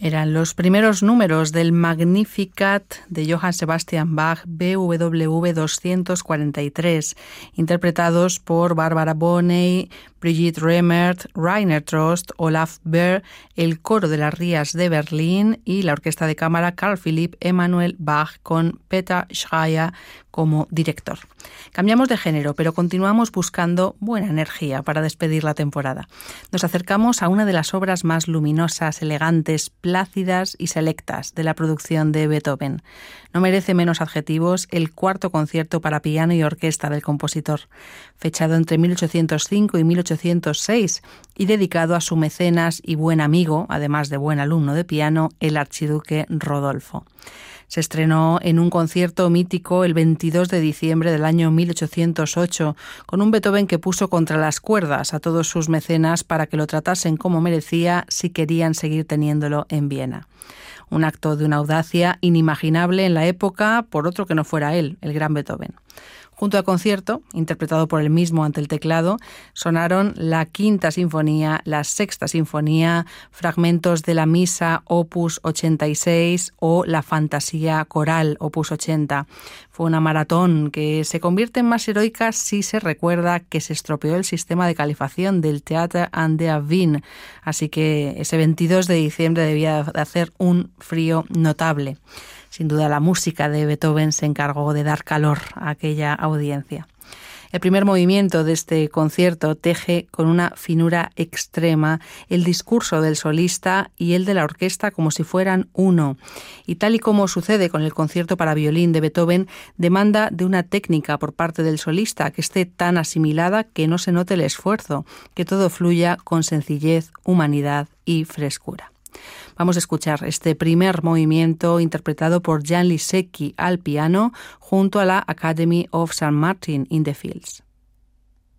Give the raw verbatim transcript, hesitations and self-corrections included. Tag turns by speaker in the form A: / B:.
A: Eran los primeros números del Magnificat de Johann Sebastian Bach, B W V doscientos cuarenta y tres, interpretados por Barbara Bonney, Brigitte Remmert, Rainer Trost, Olaf Behr, el coro de las Rías de Berlín y la orquesta de cámara Carl Philipp Emanuel Bach con Peter Schreier como director. Cambiamos de género, pero continuamos buscando buena energía para despedir la temporada. Nos acercamos a una de las obras más luminosas, elegantes, plácidas y selectas de la producción de Beethoven. No merece menos adjetivos el cuarto concierto para piano y orquesta del compositor, fechado entre mil ochocientos cinco y mil ochocientos seis y dedicado a su mecenas y buen amigo, además de buen alumno de piano, el archiduque Rodolfo. Se estrenó en un concierto mítico el veintidós de diciembre del año mil ochocientos ocho, con un Beethoven que puso contra las cuerdas a todos sus mecenas para que lo tratasen como merecía si querían seguir teniéndolo en Viena. Un acto de una audacia inimaginable en la época por otro que no fuera él, el gran Beethoven. Junto al concierto, interpretado por él mismo ante el teclado, sonaron la Quinta Sinfonía, la Sexta Sinfonía, fragmentos de la Misa Opus ochenta y seis o la Fantasía Coral Opus ochenta. Fue una maratón que se convierte en más heroica si se recuerda que se estropeó el sistema de calificación del Theater an der Wien, así que ese veintidós de diciembre debía de hacer un frío notable. Sin duda la música de Beethoven se encargó de dar calor a aquella audiencia. El primer movimiento de este concierto teje con una finura extrema el discurso del solista y el de la orquesta como si fueran uno. Y tal y como sucede con el concierto para violín de Beethoven, demanda de una técnica por parte del solista que esté tan asimilada que no se note el esfuerzo, que todo fluya con sencillez, humanidad y frescura. Vamos a escuchar este primer movimiento interpretado por Jan Lisecki al piano junto a la Academy of Saint Martin in the Fields.